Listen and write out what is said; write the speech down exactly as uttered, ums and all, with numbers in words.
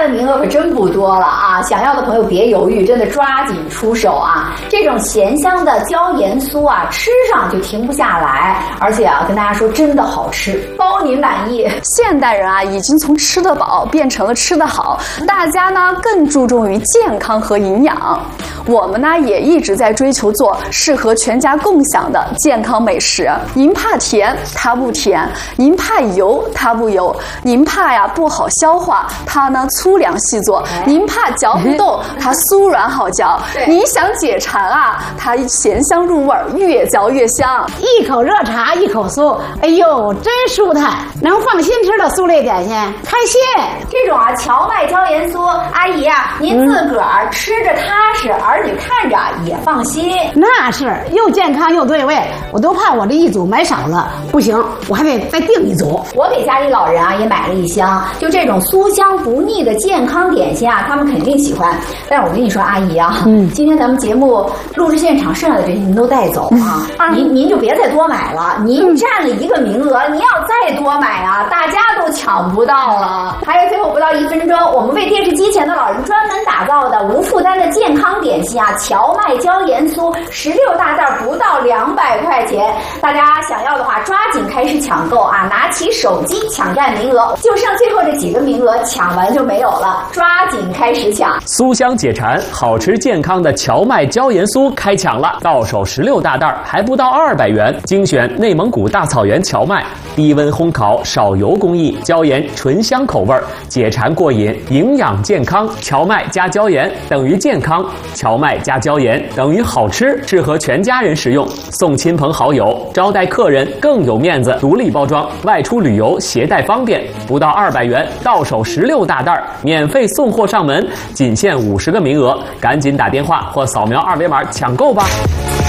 的名额可真不多了啊！想要的朋友别犹豫，真的抓紧出手啊！这种咸香的椒盐酥啊，吃上就停不下来，而且啊，跟大家说真的好吃，包您满意。 现代人啊，已经从吃得饱变成了吃得好，大家呢更注重于健康和营养。我们呢也一直在追求做适合全家共享的健康美食。您怕甜，它不甜；您怕油，它不油；您怕呀不好消化，它呢粗粮细做；您怕嚼不动，它酥软好嚼；您想解馋啊，它咸香入味，越嚼越香。 一口热茶，一口酥，哎呦，真舒坦，能放心吃的酥类点心，开心。 这种啊荞麦椒盐酥，阿姨啊，您自个儿吃着踏实，儿女看着也放心。 那是又健康又对味，我都怕我这一组买少了，不行，我还得再订一组。 我给家里老人啊也买了一箱，就这种酥香不腻的健康点心啊，他们肯定喜欢。但是我跟你说，阿姨啊，嗯，今天咱们节目录制现场剩下的这些您都带走啊，嗯、您您就别再多买了，您占了一个名额，您要再多买啊，大家都抢不到了。还有最后不到一分钟，我们为电视机前的老人专门打造的无负担的健康点心啊，荞麦椒盐酥，十六大袋不到两百块钱，大家想要的话抓紧开始抢购啊，拿起手机抢占名额，就剩最后这几个名额，抢完就没有了，抓紧开始抢。 酥香解馋，好吃健康的荞麦椒盐酥开抢了，到手十六大袋，还不到二百元，精选内蒙古大草原荞麦，低温烘烤，少油工艺，椒盐醇香口味，解馋过瘾，营养健康。荞麦加椒盐等于健康，荞麦加椒盐等于好吃，适合全家人食用，送亲朋好友，招待客人更有面子。独立包装，外出旅游携带方便，不到二百元，到手十六大袋，免费送货上门，仅限五十个名额，赶紧打电话或扫描二维码抢购吧。